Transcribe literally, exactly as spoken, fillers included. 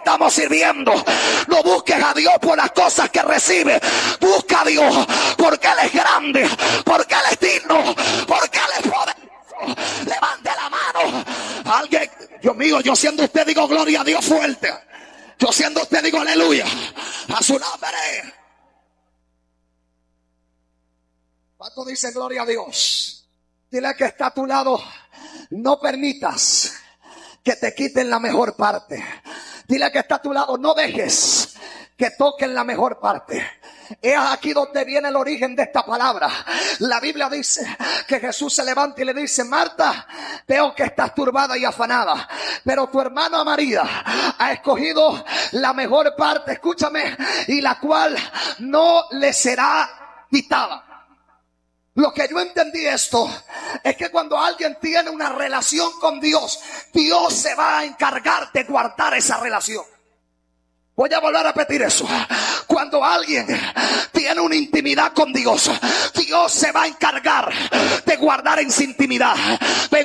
estamos sirviendo. No busques a Dios por las cosas que recibe. Busca a Dios porque Él es grande, porque Él es digno, porque Él es poderoso. Levante la mano. Alguien, Dios mío, yo siendo usted digo gloria a Dios fuerte. Yo siendo usted digo aleluya a su nombre. ¿Cuánto dice gloria a Dios? Dile que está a tu lado, no permitas que te quiten la mejor parte. Dile que está a tu lado, no dejes que toquen la mejor parte. Es aquí donde viene el origen de esta palabra. La Biblia dice que Jesús se levanta y le dice: Marta, veo que estás turbada y afanada, pero tu hermana María ha escogido la mejor parte, escúchame, y la cual no le será quitada. Lo que yo entendí esto es que cuando alguien tiene una relación con Dios, Dios se va a encargar de guardar esa relación. Voy a volver a repetir eso. Cuando alguien tiene una intimidad con Dios, Dios se va a encargar de guardar en su intimidad.